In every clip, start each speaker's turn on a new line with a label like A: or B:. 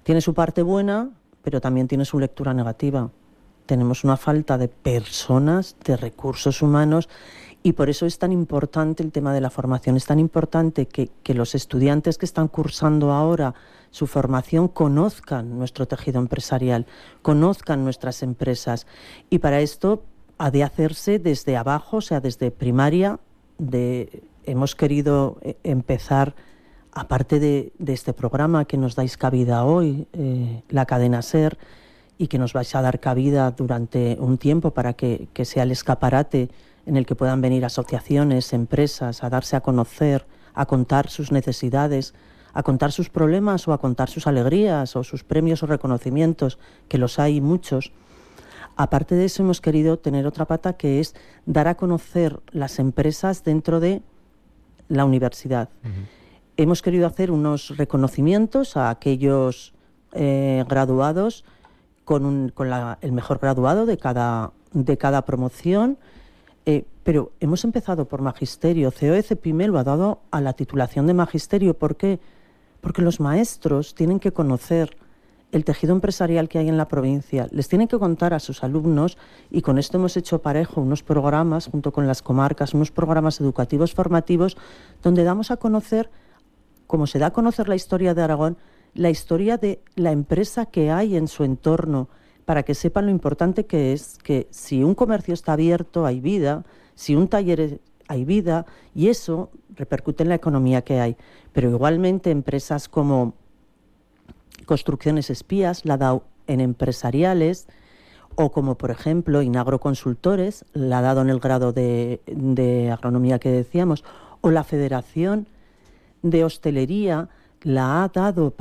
A: Tiene su parte buena, pero también tiene su lectura negativa. Tenemos una falta de personas, de recursos humanos, y por eso es tan importante el tema de la formación. Es tan importante que los estudiantes que están cursando ahora su formación conozcan nuestro tejido empresarial, conozcan nuestras empresas. Y para esto ha de hacerse desde abajo, o sea, desde primaria. Hemos querido empezar, aparte de este programa que nos dais cabida hoy, la cadena SER, y que nos vais a dar cabida durante un tiempo para que sea el escaparate en el que puedan venir asociaciones, empresas, a darse a conocer, a contar sus necesidades, a contar sus problemas o a contar sus alegrías o sus premios o reconocimientos, que los hay muchos. Aparte de eso, hemos querido tener otra pata, que es dar a conocer las empresas dentro de la universidad. Uh-huh. Hemos querido hacer unos reconocimientos a aquellos graduados con el mejor graduado de cada promoción, pero hemos empezado por magisterio. COE CEPIME lo ha dado a la titulación de magisterio. ¿Por qué? Porque los maestros tienen que conocer el tejido empresarial que hay en la provincia, les tienen que contar a sus alumnos, y con esto hemos hecho parejo unos programas junto con las comarcas, unos programas educativos formativos donde damos a conocer, como se da a conocer la historia de Aragón, la historia de la empresa que hay en su entorno, para que sepan lo importante que es que si un comercio está abierto hay vida, si un taller hay vida, y eso repercute en la economía que hay. Pero igualmente empresas como Construcciones Espías la ha dado en empresariales, o como por ejemplo Inagro Consultores la ha dado en el grado de agronomía que decíamos, o la Federación de Hostelería la ha dado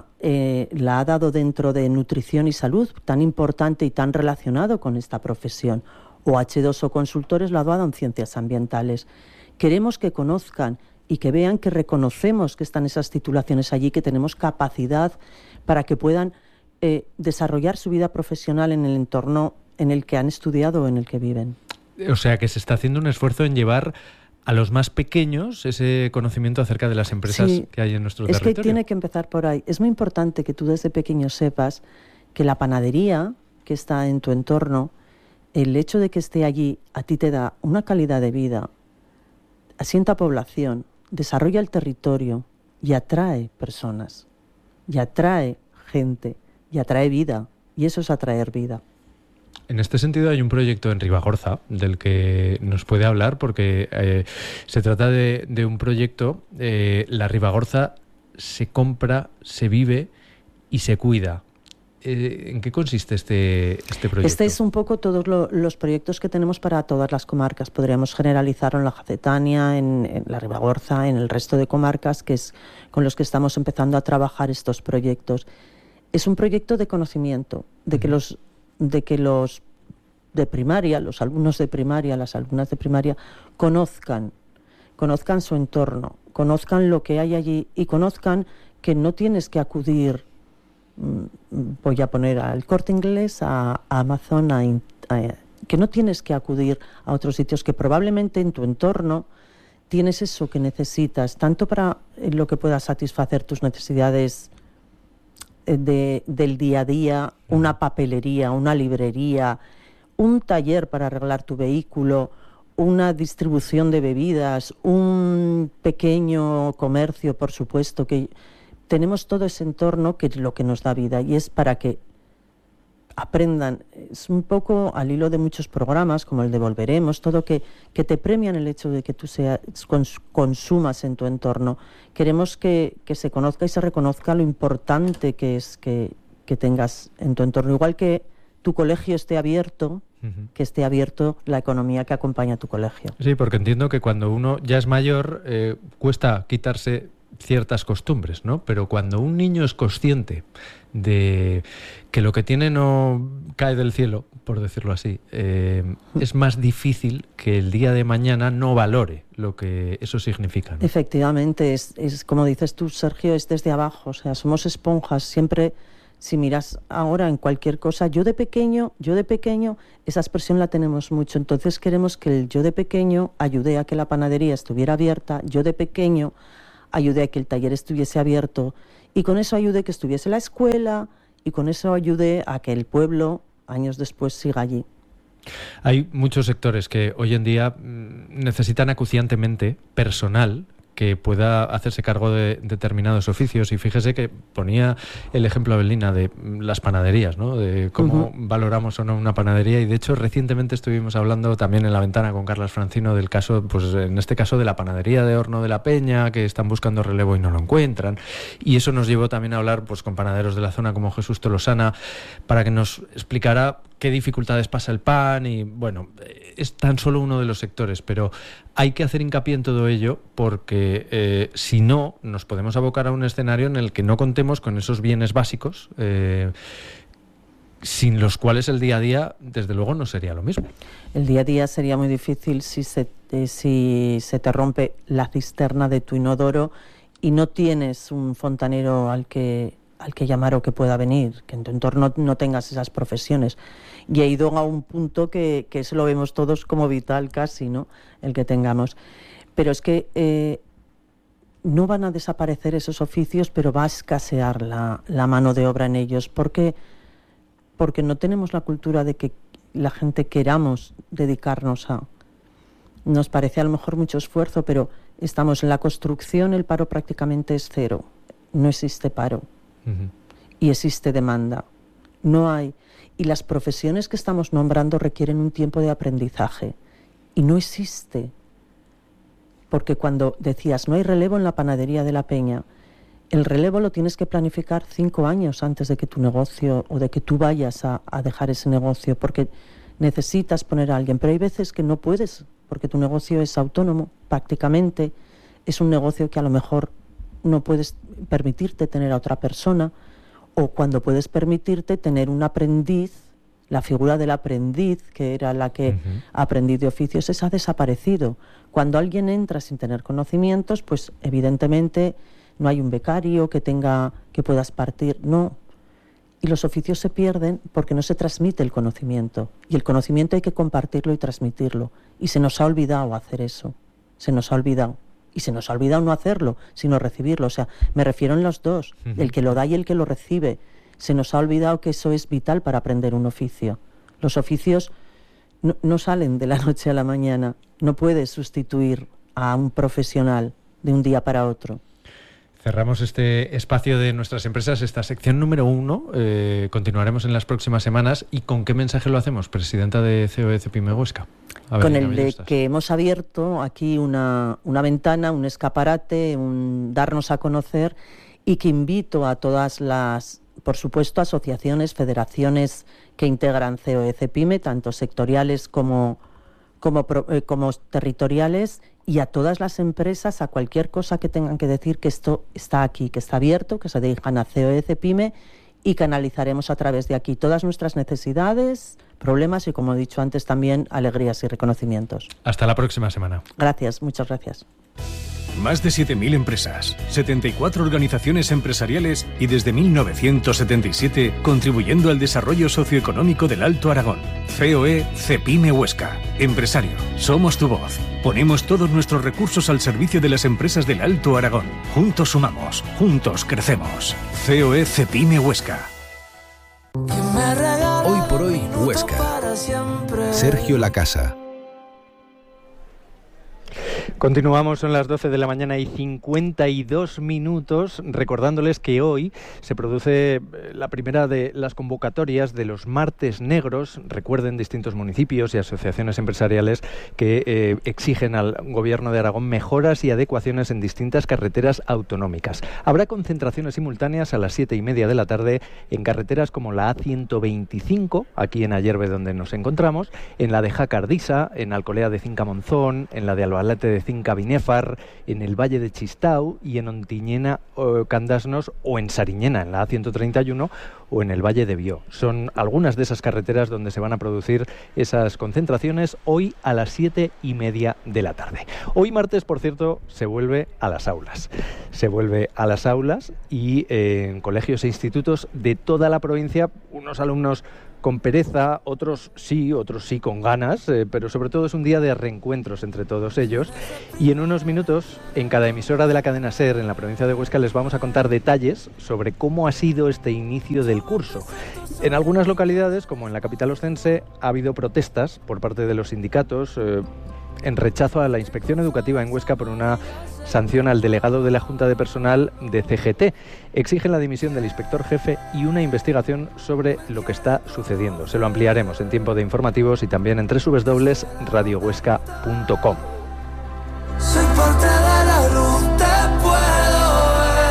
A: dentro de nutrición y salud, tan importante y tan relacionado con esta profesión, o H2O Consultores lo ha dado en ciencias ambientales. Queremos que conozcan y que vean que reconocemos que están esas titulaciones allí, que tenemos capacidad para que puedan desarrollar su vida profesional en el entorno en el que han estudiado o en el que viven.
B: O sea, que se está haciendo un esfuerzo en llevar a los más pequeños ese conocimiento acerca de las empresas que hay en nuestro territorio.
A: Es que tiene que empezar por ahí. Es muy importante que tú desde pequeño sepas que la panadería que está en tu entorno, el hecho de que esté allí, a ti te da una calidad de vida, asienta población, desarrolla el territorio y atrae personas, y atrae gente, y atrae vida, y eso es atraer vida.
B: En este sentido hay un proyecto en Ribagorza del que nos puede hablar, porque se trata de un proyecto, la Ribagorza se compra, se vive y se cuida. ¿En qué consiste este proyecto?
A: Este es un poco todos los proyectos que tenemos para todas las comarcas. Podríamos generalizarlo en la Jacetania, en la Ribagorza, en el resto de comarcas, que es con los que estamos empezando a trabajar estos proyectos. Es un proyecto de conocimiento, de que los de primaria, los alumnos de primaria, las alumnas de primaria, conozcan su entorno, conozcan lo que hay allí y conozcan que no tienes que acudir, voy a poner al Corte Inglés, a Amazon, que no tienes que acudir a otros sitios, que probablemente en tu entorno tienes eso que necesitas, tanto para lo que pueda satisfacer tus necesidades del día a día, una papelería, una librería, un taller para arreglar tu vehículo, una distribución de bebidas, un pequeño comercio, por supuesto, que tenemos todo ese entorno que es lo que nos da vida, y es para que aprendan. Es un poco al hilo de muchos programas como el de Volveremos, todo que te premian el hecho de que tú consumas en tu entorno. Queremos que se conozca y se reconozca lo importante que es que tengas en tu entorno, igual que tu colegio esté abierto, que esté abierto la economía que acompaña a tu colegio.
B: Sí, porque entiendo que cuando uno ya es mayor cuesta quitarse ciertas costumbres, ¿no? Pero cuando un niño es consciente de que lo que tiene no cae del cielo, por decirlo así, es más difícil que el día de mañana no valore lo que eso significa, ¿no?
A: Efectivamente, es como dices tú, Sergio, es desde abajo, o sea, somos esponjas, siempre. Si miras ahora en cualquier cosa, yo de pequeño, esa expresión la tenemos mucho. Entonces queremos que el yo de pequeño ayude a que la panadería estuviera abierta, yo de pequeño ayudé a que el taller estuviese abierto, Y con eso ayudé que estuviese la escuela y con eso ayudé a que el pueblo, años después, siga allí.
B: Hay muchos sectores que hoy en día necesitan acuciantemente personal que pueda hacerse cargo de determinados oficios, y fíjese que ponía el ejemplo Abelina de las panaderías, ¿no? De cómo valoramos o no una panadería, y de hecho recientemente estuvimos hablando también en La Ventana con Carlas Francino del caso, pues en este caso de la panadería de Horno de la Peña, que están buscando relevo y no lo encuentran, y eso nos llevó también a hablar pues con panaderos de la zona como Jesús Tolosana para que nos explicara qué dificultades pasa el pan. Y bueno, es tan solo uno de los sectores, pero hay que hacer hincapié en todo ello porque si no, nos podemos abocar a un escenario en el que no contemos con esos bienes básicos, sin los cuales el día a día, desde luego, no sería lo mismo.
A: El día a día sería muy difícil si se te rompe la cisterna de tu inodoro y no tienes un fontanero al que llamar o que pueda venir, que en tu entorno no tengas esas profesiones. Y he ido a un punto que eso lo vemos todos como vital casi, ¿no? El que tengamos. Pero es que no van a desaparecer esos oficios, pero va a escasear la mano de obra en ellos, porque no tenemos la cultura de que la gente queramos dedicarnos a... Nos parece a lo mejor mucho esfuerzo, pero estamos en la construcción, el paro prácticamente es cero. No existe paro. Y existe demanda. No hay. Y las profesiones que estamos nombrando requieren un tiempo de aprendizaje. Y no existe. Porque cuando decías, no hay relevo en la panadería de la Peña, el relevo lo tienes que planificar 5 años antes de que tu negocio o de que tú vayas a dejar ese negocio, porque necesitas poner a alguien. Pero hay veces que no puedes, porque tu negocio es autónomo, prácticamente. Es un negocio que a lo mejor no puedes permitirte tener a otra persona, o cuando puedes permitirte tener un aprendiz, la figura del aprendiz, que era la que aprendí de oficios, esa ha desaparecido. Cuando alguien entra sin tener conocimientos, pues evidentemente no hay un becario que puedas partir, no. Y los oficios se pierden porque no se transmite el conocimiento. Y el conocimiento hay que compartirlo y transmitirlo. Y se nos ha olvidado hacer eso. Se nos ha olvidado. Y se nos ha olvidado no hacerlo, sino recibirlo. O sea, me refiero en los dos, el que lo da y el que lo recibe. Se nos ha olvidado que eso es vital para aprender un oficio. Los oficios no salen de la noche a la mañana. No puedes sustituir a un profesional de un día para otro.
B: Cerramos este espacio de nuestras empresas, esta sección número 1. Continuaremos en las próximas semanas. ¿Y con qué mensaje lo hacemos, presidenta de COE Cepime Huesca?
A: Con el de que hemos abierto aquí una ventana, un escaparate, darnos a conocer, y que invito a todas las, por supuesto, asociaciones, federaciones que integran COE Cepime, tanto sectoriales como territoriales, y a todas las empresas, a cualquier cosa que tengan que decir, que esto está aquí, que está abierto, que se dirijan a COE Cepime, y canalizaremos a través de aquí todas nuestras necesidades, problemas y, como he dicho antes, también alegrías y reconocimientos.
B: Hasta la próxima semana.
A: Gracias, muchas gracias.
C: Más de 7.000 empresas, 74 organizaciones empresariales y desde 1977 contribuyendo al desarrollo socioeconómico del Alto Aragón. COE Cepime Huesca. Empresario, somos tu voz. Ponemos todos nuestros recursos al servicio de las empresas del Alto Aragón. Juntos sumamos, juntos crecemos. COE Cepime Huesca.
D: Hoy por hoy, Huesca. Sergio Lacasa.
B: Continuamos, son las 12 de la mañana y 52 minutos, recordándoles que hoy se produce la primera de las convocatorias de los Martes Negros. Recuerden, distintos municipios y asociaciones empresariales que exigen al Gobierno de Aragón mejoras y adecuaciones en distintas carreteras autonómicas. Habrá concentraciones simultáneas a las 7:30 de la tarde en carreteras como la A125, aquí en Ayerbe, donde nos encontramos, en la de Jacardisa, en Alcolea de Cinca Monzón, en la de Albalate de Cinca Binéfar, en el Valle de Chistau y en Ontiñena, Candasnos, o en Sariñena, en la A131, o en el Valle de Bió. Son algunas de esas carreteras donde se van a producir esas concentraciones hoy a las 7:30 de la tarde. Hoy martes, por cierto, se vuelve a las aulas. Se vuelve a las aulas y en colegios e institutos de toda la provincia, unos alumnos con pereza, otros sí con ganas, pero sobre todo es un día de reencuentros entre todos ellos. Y en unos minutos, en cada emisora de la cadena SER en la provincia de Huesca, les vamos a contar detalles sobre cómo ha sido este inicio del curso. En algunas localidades, como en la capital oscense, ha habido protestas por parte de los sindicatos en rechazo a la inspección educativa en Huesca por una sanción al delegado de la Junta de Personal de CGT. Exigen la dimisión del inspector jefe y una investigación sobre lo que está sucediendo. Se lo ampliaremos en tiempo de informativos y también en www.radiohuesca.com.
E: Soy parte de la luz, te puedo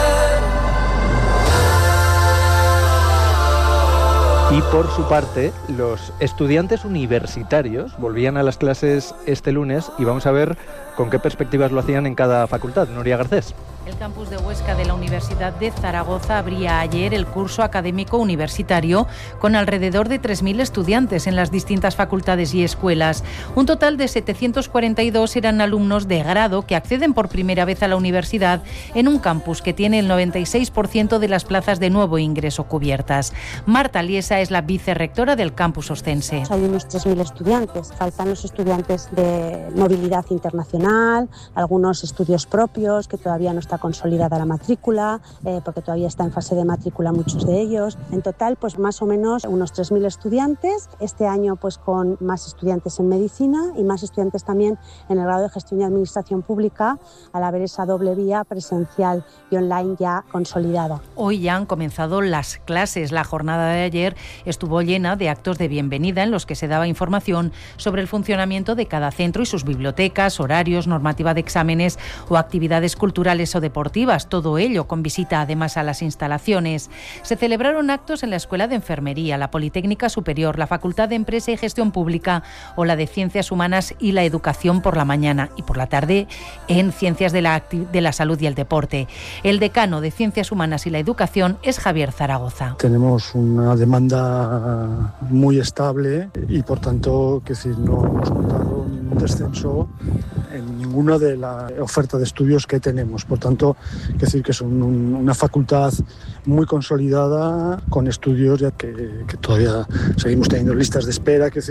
E: ver.
B: Y por su parte, los estudiantes universitarios volvían a las clases este lunes y vamos a ver con qué perspectivas lo hacían en cada facultad. Nuria Garcés.
F: El campus de Huesca de la Universidad de Zaragoza abría ayer el curso académico universitario con alrededor de 3.000 estudiantes en las distintas facultades y escuelas. Un total de 742 eran alumnos de grado que acceden por primera vez a la universidad en un campus que tiene el 96% de las plazas de nuevo ingreso cubiertas. Marta Liesa es la vicerrectora del campus oscense.
G: Hay unos 3.000 estudiantes. Faltan los estudiantes de movilidad internacional, algunos estudios propios que todavía no está consolidada la matrícula, porque todavía está en fase de matrícula muchos de ellos. En total, pues más o menos unos 3.000 estudiantes. Este año, pues con más estudiantes en medicina y más estudiantes también en el grado de gestión y administración pública, al haber esa doble vía presencial y online ya consolidada.
F: Hoy ya han comenzado las clases. La jornada de ayer estuvo llena de actos de bienvenida en los que se daba información sobre el funcionamiento de cada centro y sus bibliotecas, horarios, normativa de exámenes o actividades culturales o deportivas, todo ello con visita además a las instalaciones. Se celebraron actos en la Escuela de Enfermería, la Politécnica Superior, la Facultad de Empresa y Gestión Pública o la de Ciencias Humanas y la Educación por la mañana y por la tarde en Ciencias de la Salud y el Deporte. El decano de Ciencias Humanas y la Educación es Javier Zaragoza.
H: Tenemos una demanda muy estable y por tanto, no hemos notado ningún descenso en ninguna de la oferta de estudios que tenemos. Por tanto, que es una facultad muy consolidada con estudios ya que todavía seguimos teniendo listas de espera, que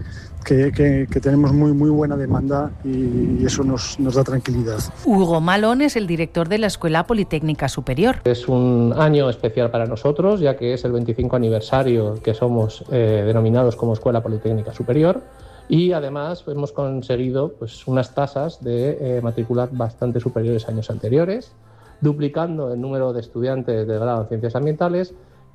H: tenemos muy buena demanda y eso nos da tranquilidad.
F: Hugo Malón es el director de la Escuela Politécnica Superior.
I: Es un año especial para nosotros, ya que es el 25 aniversario que somos denominados como Escuela Politécnica Superior. Y además hemos conseguido unas tasas de matrícula bastante superiores a años anteriores, duplicando el número de estudiantes de grado en Ciencias Ambientales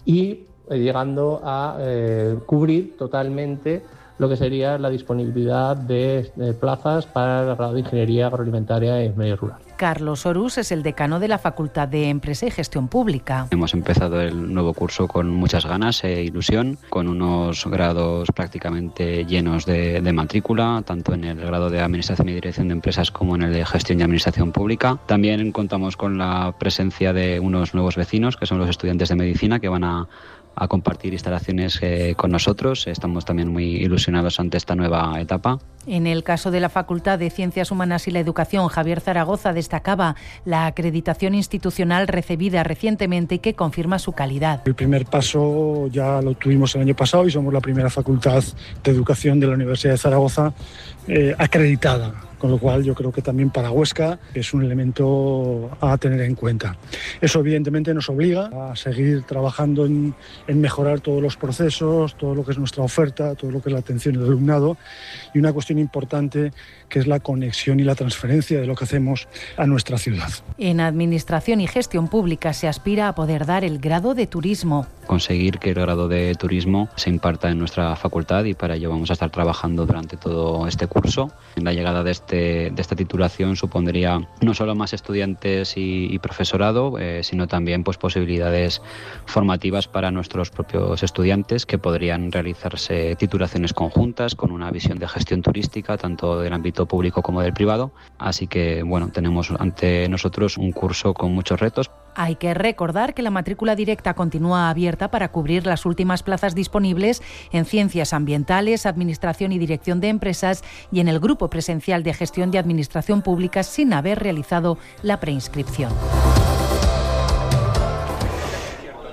I: y llegando a cubrir totalmente lo que sería la disponibilidad de plazas para el grado de Ingeniería Agroalimentaria en Medio Rural.
F: Carlos Orús es el decano de la Facultad de Empresa y Gestión Pública.
J: Hemos empezado el nuevo curso con muchas ganas e ilusión, con unos grados prácticamente llenos de matrícula, tanto en el grado de Administración y Dirección de Empresas como en el de Gestión y Administración Pública. También contamos con la presencia de unos nuevos vecinos, que son los estudiantes de Medicina, que van a compartir instalaciones con nosotros. Estamos también muy ilusionados ante esta nueva etapa.
F: En el caso de la Facultad de Ciencias Humanas y la Educación, Javier Zaragoza destacaba la acreditación institucional recibida recientemente y que confirma su calidad.
H: El primer paso ya lo tuvimos el año pasado y somos la primera facultad de educación de la Universidad de Zaragoza acreditada. Con lo cual yo creo que también para Huesca es un elemento a tener en cuenta. Eso evidentemente nos obliga a seguir trabajando en mejorar todos los procesos, todo lo que es nuestra oferta, todo lo que es la atención del alumnado y una cuestión importante que es la conexión y la transferencia de lo que hacemos a nuestra ciudad.
F: En Administración y Gestión Pública se aspira a poder dar el grado de Turismo.
J: Conseguir que el grado de Turismo se imparta en nuestra facultad y para ello vamos a estar trabajando durante todo este curso. En la llegada de esta titulación supondría no solo más estudiantes y profesorado, sino también posibilidades formativas para nuestros propios estudiantes que podrían realizarse titulaciones conjuntas con una visión de gestión turística tanto del ámbito público como del privado. Así que tenemos ante nosotros un curso con muchos retos.
F: Hay que recordar que la matrícula directa continúa abierta para cubrir las últimas plazas disponibles en Ciencias Ambientales, Administración y Dirección de Empresas y en el grupo presencial de Gestión de Administración Pública sin haber realizado la preinscripción.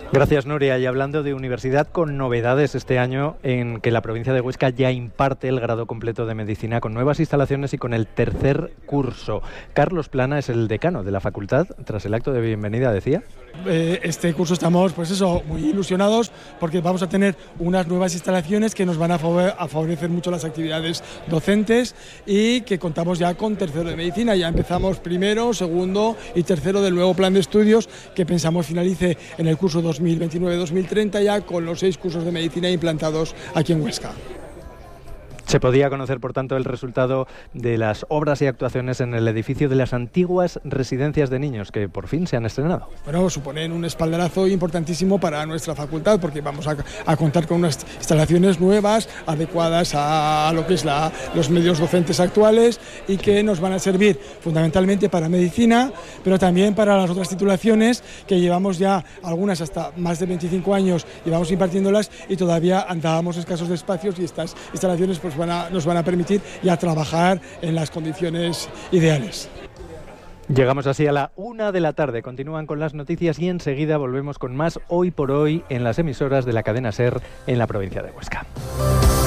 B: Gracias, Nuria. Y hablando de universidad, con novedades este año en que la provincia de Huesca ya imparte el grado completo de medicina con nuevas instalaciones y con el tercer curso. Carlos Plana es el decano de la facultad. Tras el acto de bienvenida, decía.
K: Este curso estamos, muy ilusionados porque vamos a tener unas nuevas instalaciones que nos van a favorecer mucho las actividades docentes y que contamos ya con tercero de medicina. Ya empezamos primero, segundo y tercero del nuevo plan de estudios que pensamos finalice en el curso 2029-2030 ya con los 6 cursos de medicina implantados aquí en Huesca.
B: Se podía conocer, por tanto, el resultado de las obras y actuaciones en el edificio de las antiguas residencias de niños, que por fin se han estrenado.
K: Bueno, suponen un espaldarazo importantísimo para nuestra facultad, porque vamos a contar con unas instalaciones nuevas, adecuadas a lo que es los medios docentes actuales y que nos van a servir fundamentalmente para medicina, pero también para las otras titulaciones que llevamos ya algunas hasta más de 25 años, llevamos impartiéndolas y todavía andábamos escasos de espacios y estas instalaciones nos van a permitir ya trabajar en las condiciones ideales.
B: Llegamos así a la 1 de la tarde. Continúan con las noticias y enseguida volvemos con más Hoy por Hoy en las emisoras de la cadena SER en la provincia de Huesca.